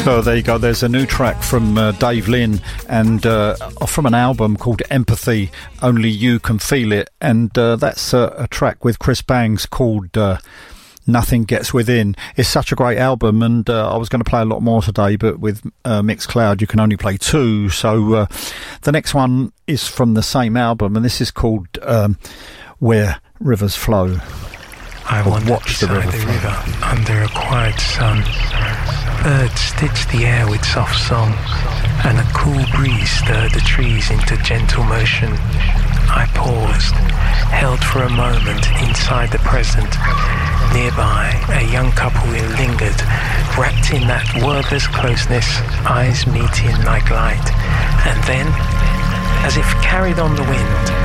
Oh, there you go. There's a new track from Dave Lynn and from an album called Empathy, Only You Can Feel It. And that's a track with Chris Bangs called Nothing Gets Within. It's such a great album, and I was going to play a lot more today, but with Mixcloud you can only play 2. So the next one is from the same album, and this is called Where Rivers Flow. I wandered beside the river under a quiet sun. Birds stitched the air with soft song, and a cool breeze stirred the trees into gentle motion. I paused, held for a moment inside the present. Nearby, a young couple lingered, wrapped in that wordless closeness, eyes meeting like light. And then, as if carried on the wind,